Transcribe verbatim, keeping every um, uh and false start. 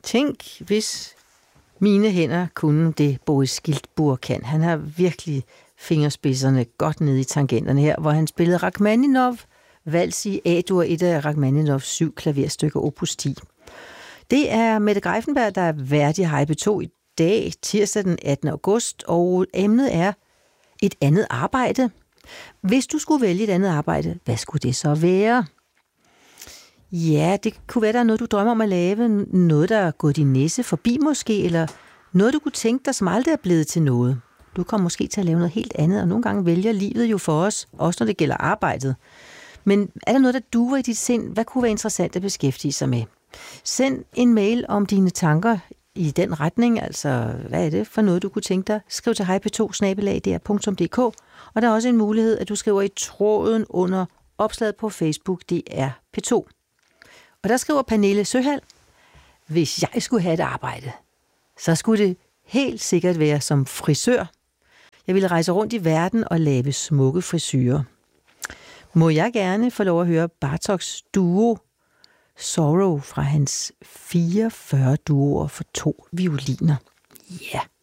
Tænk, hvis mine hænder kunne det, Boris Giltburg kan. Han har virkelig fingerspidserne godt nede i tangenterne her, hvor han spillede Rachmaninov, vals i A-dur, et af Rachmaninovs syv klaverstykker opus ti. Det er Mette Greiffenberg, der er vært i Hej P to i dag, tirsdag den attende august, og emnet er et andet arbejde. Hvis du skulle vælge et andet arbejde, hvad skulle det så være? Ja, det kunne være, der er noget, du drømmer om at lave, noget, der er gået din næse forbi måske, eller noget, du kunne tænke dig, som aldrig er blevet til noget. Du kommer måske til at lave noget helt andet, og nogle gange vælger livet jo for os, også når det gælder arbejdet. Men er der noget, der duer i dit sind? Hvad kunne være interessant at beskæftige sig med? Send en mail om dine tanker i den retning, altså hvad er det for noget, du kunne tænke dig? Skriv til hej p to snabel-a d r punktum d k, og der er også en mulighed, at du skriver i tråden under opslaget på Facebook, det er P to. Og der skriver Pernille Søhald, hvis jeg skulle have et arbejde, så skulle det helt sikkert være som frisør. Jeg ville rejse rundt i verden og lave smukke frisyrer. Må jeg gerne få lov at høre Bartoks duo Sorrow fra hans fireogfyrre duoer for to violiner? Ja. Yeah.